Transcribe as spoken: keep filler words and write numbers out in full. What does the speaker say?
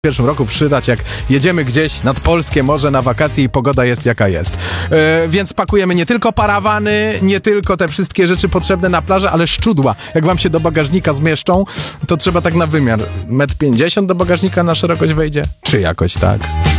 W pierwszym roku przydać, jak jedziemy gdzieś nad polskie morze na wakacje i pogoda jest jaka jest. Yy, więc pakujemy nie tylko parawany, nie tylko te wszystkie rzeczy potrzebne na plażę, ale szczudła. Jak wam się do bagażnika zmieszczą, to trzeba tak na wymiar. metr pięćdziesiąt do bagażnika na szerokość wejdzie? Czy jakoś tak?